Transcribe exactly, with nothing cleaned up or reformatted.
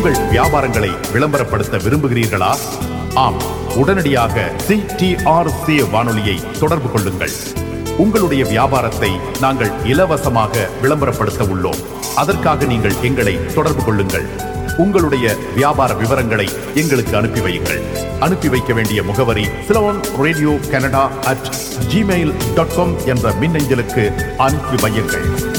உங்கள் வியாபாரங்களை விளம்பரப்படுத்த விரும்புகிறீர்களா? ஆம், உடனடியாக சி டி ஆர் சி வானொலியை தொடர்பு கொள்ளுங்கள். உங்களுடைய வியாபாரத்தை நாங்கள் இலவசமாக விளம்பரப்படுத்த உள்ளோம். அதற்காக நீங்கள் எங்களை தொடர்பு கொள்ளுங்கள். உங்களுடைய வியாபார விவரங்களை எங்களுக்கு அனுப்பி வையுங்கள். அனுப்பி வைக்க வேண்டிய முகவரி Ceylon radio Canada at Gmail dot com என்ற மின்னஞ்சலுக்கு அனுப்பி வையுங்கள்.